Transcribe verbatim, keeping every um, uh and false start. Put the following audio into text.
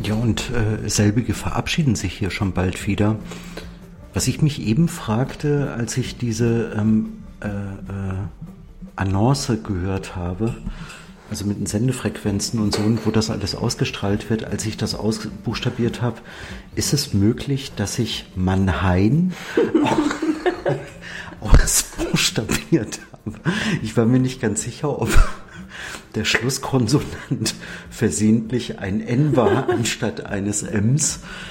Ja, und äh, selbige verabschieden sich hier schon bald wieder. Was ich mich eben fragte, als ich diese ähm, äh, äh, Annonce gehört habe, also mit den Sendefrequenzen und so, und wo das alles ausgestrahlt wird, als ich das ausbuchstabiert habe, ist es möglich, dass ich Mannheim ausbuchstabiert habe? Ich war mir nicht ganz sicher, ob der Schlusskonsonant versehentlich ein N war anstatt eines Ms.